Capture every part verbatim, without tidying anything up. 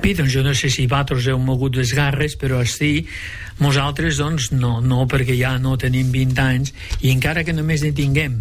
Bé, doncs jo no sé si vosaltres heu mogut les garres, però sí, nosaltres doncs no, no, perquè ja no tenim vint anys, i encara que només ne tinguem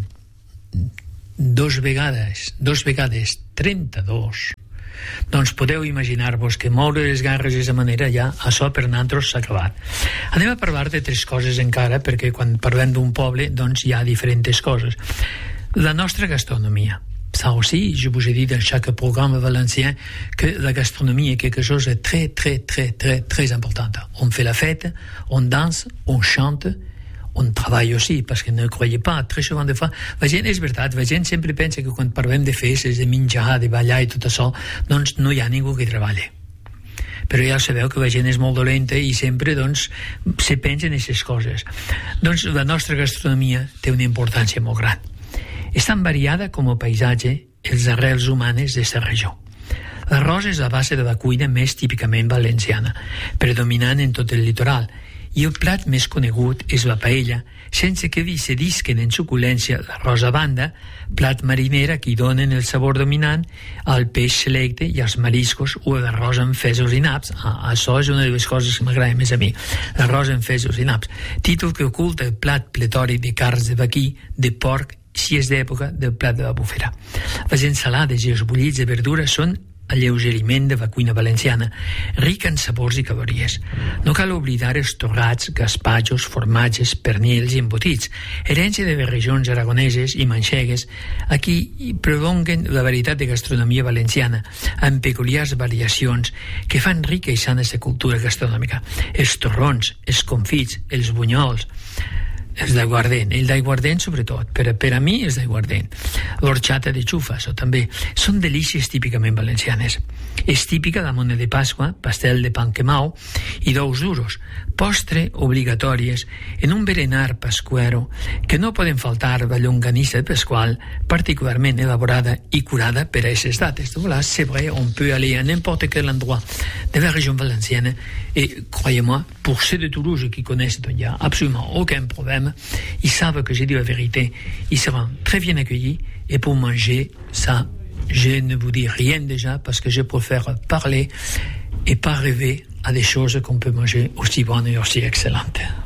dos vegades, dos vegades trenta-dos, doncs podeu imaginar-vos que moure les garres d'aquesta manera ja, això per nosaltres s'ha acabat. Anem a parlar de tres coses encara, perquè quan parlem d'un poble doncs hi ha diferents coses. La nostra gastronomia. Ça aussi, je vous ai dit dans chaque programme valencien que la gastronomie est quelque chose de très, très, très, très, très important. On fait la fête, on danse, on chante, on travaille aussi, parce que ne croyez pas, très souvent de fois, la gent, és veritat, la gent sempre pensa que quan parlem de festes, de menjar, de ballar i tot això, doncs no hi ha ningú que treballi. Però ja sabeu que la gent és molt dolenta i sempre doncs se pensa en aquestes coses. Doncs la nostra gastronomia té una importància molt gran. És tan variada com el paisatge, els arrels humanes d'aquesta regió. L'arròs és la base de la cuina més típicament valenciana, predominant en tot el litoral, i el plat més conegut és la paella, sense que li cedisquen en suculència l'arròs a banda, plat marinera que hi donen el sabor dominant al peix selecte i als mariscos o l'arròs amb fesos i naps. Ah, això és una de les coses que m'agrada més a mi, l'arròs amb fesos i naps, títol que oculta el plat pletòric de carns de vaquí, de porc, si és d'època del plat de la bufera. Les ensalades i els bullits de verdura són alleugeriment de la cuina valenciana, rica en sabors i calories. No cal oblidar els torrats, gaspatxos, formatges, pernils i embotits, herència de les regions aragoneses i manxegues, a qui prolonguen la varietat de gastronomia valenciana, amb peculiars variacions que fan rica i sana aquesta cultura gastronòmica. Els torrons, els confits, els bunyols, els d'aiguardent, el d'aiguardent sobretot, per, per a mi és d'aiguardent. L'orxata de xufes, o també, són delícies típicament valencianes. És típica la mona de Pasqua, pastel de pan quemau i d'ous duros, postre obligatòries en un berenar pascuero que no poden faltar la llonganissa de Pasqual, particularment elaborada i curada per a aquestes dates. Voilà, c'est vrai, on peut aller à n'importe quel endroit de la région valencienne et, croyez-moi, pour ceux de Toulouse qui connaissent, il n'y a absolument aucun problème. Ils savent que j'ai dit la vérité, ils seront très bien accueillis, et pour manger, ça, je ne vous dis rien déjà, parce que je préfère parler et pas rêver à des choses qu'on peut manger aussi bonnes et aussi excellentes.